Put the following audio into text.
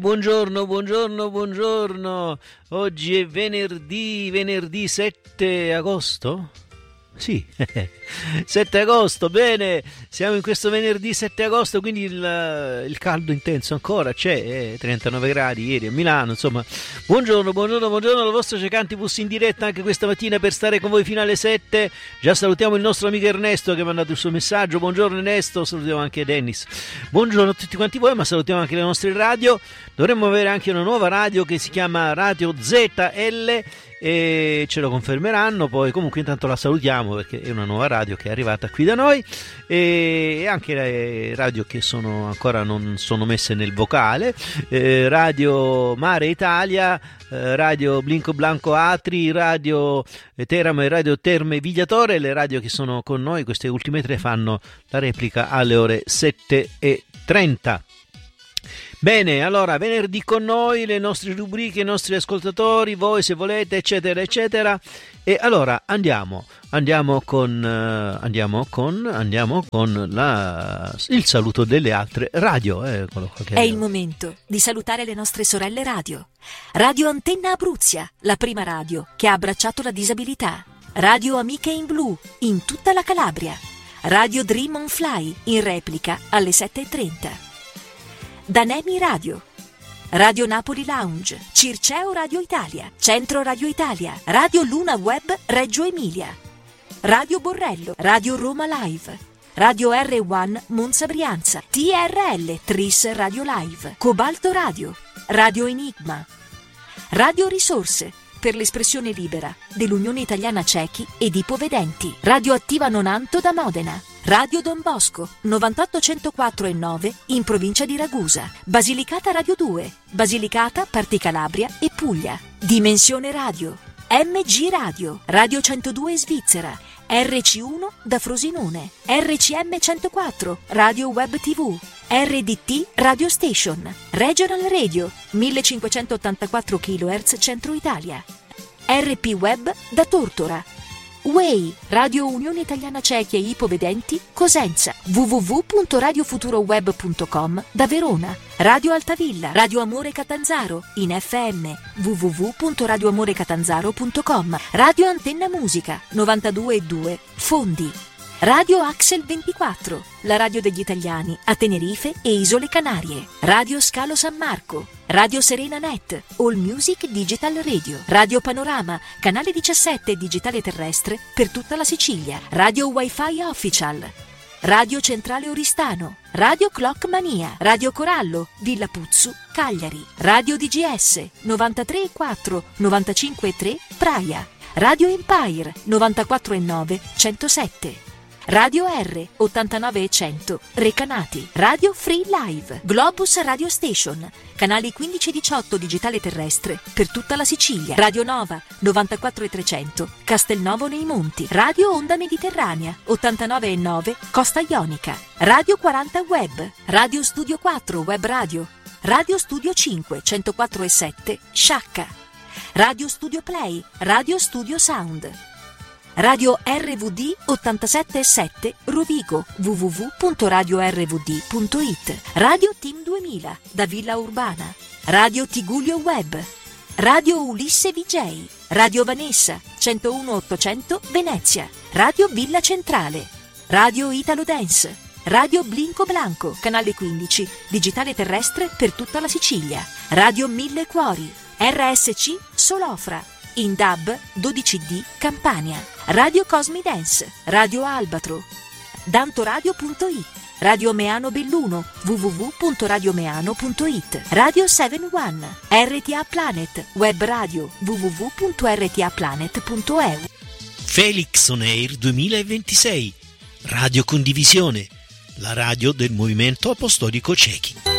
Buongiorno, buongiorno, buongiorno. Oggi è venerdì 7 agosto? Sì, 7 agosto, bene, siamo in questo venerdì 7 agosto, quindi il caldo intenso ancora c'è, 39 gradi ieri a Milano, insomma. Buongiorno, il vostro Cecanti Bus in diretta anche questa mattina per stare con voi fino alle 7. Già salutiamo il nostro amico Ernesto che ha mandato il suo messaggio. Buongiorno Ernesto, salutiamo anche Dennis. Buongiorno a tutti quanti voi, ma salutiamo anche le nostre radio. Dovremmo avere anche una nuova radio che si chiama Radio ZL e ce lo confermeranno, poi comunque intanto la salutiamo perché è una nuova radio che è arrivata qui da noi, e anche le radio che ancora non sono messe nel vocale, Radio Mare Italia, Radio Blinco Blanco Atri, Radio Teramo e Radio Terme Vigliatore. Le radio che sono con noi, queste ultime tre, fanno la replica alle ore 7:30. Bene, allora venerdì con noi, le nostre rubriche, i nostri ascoltatori, voi se volete, eccetera eccetera. E allora andiamo con il saluto delle altre radio. È il momento di salutare le nostre sorelle radio. Radio Antenna Abruzia, la prima radio che ha abbracciato la disabilità. Radio Amiche in Blu in tutta la Calabria. Radio Dream on Fly in replica alle 7:30. Danemi Radio, Radio Napoli Lounge, Circeo Radio Italia, Centro Radio Italia, Radio Luna Web Reggio Emilia, Radio Borrello, Radio Roma Live, Radio R1 Monza Brianza, TRL Tris Radio Live, Cobalto Radio, Radio Enigma, Radio Risorse per l'espressione libera dell'Unione Italiana Cechi ed Ipovedenti, Radio Attiva Nonanto da Modena, Radio Don Bosco 98.104.9 in provincia di Ragusa, Basilicata Radio 2, Basilicata, Parti Calabria e Puglia, Dimensione Radio, MG Radio, Radio 102 Svizzera, RC1 da Frosinone, RCM 104, Radio Web TV, RDT Radio Station, Regional Radio 1584 kHz Centro Italia, RP Web da Tortora, Way, Radio Unione Italiana Cechi e Ipovedenti, Cosenza, www.radiofuturoweb.com da Verona, Radio Altavilla, Radio Amore Catanzaro, in FM, www.radioamorecatanzaro.com, Radio Antenna Musica, 92.2, Fondi, Radio Axel 24, la radio degli italiani a Tenerife e Isole Canarie, Radio Scalo San Marco, Radio Serena Net, All Music Digital Radio, Radio Panorama, canale 17 digitale terrestre per tutta la Sicilia, Radio Wi-Fi Official, Radio Centrale Oristano, Radio Clock Mania, Radio Corallo, Villa Puzzu, Cagliari, Radio DGS, 93.4, 95.3, Praia, Radio Empire, 94.9, 107, Radio R 89 e 100 Recanati, Radio Free Live, Globus Radio Station, canali 15 e 18 digitale terrestre per tutta la Sicilia, Radio Nova 94 e 300 Castelnuovo nei Monti, Radio Onda Mediterranea 89 e 9 Costa Ionica, Radio 40 Web, Radio Studio 4 Web Radio, Radio Studio 5 104 e 7 Sciacca, Radio Studio Play, Radio Studio Sound, Radio RVD 87.7 Rovigo, www.radiorvd.it, Radio Team 2000 da Villa Urbana, Radio Tigullio Web, Radio Ulisse VJ, Radio Vanessa 101.800 Venezia, Radio Villa Centrale, Radio Italo Dance, Radio Blinco Blanco, canale 15, digitale terrestre per tutta la Sicilia, Radio Mille Cuori, RSC Solofra, in DAB 12D Campania, Radio Cosmi Dance, Radio Albatro, dantoradio.it, Radio Meano Belluno, www.radiomeano.it, Radio 71, RTA Planet, web radio, www.rtaplanet.eu. Felix On Air 2026, Radio Condivisione, la radio del Movimento Apostolico Cechi.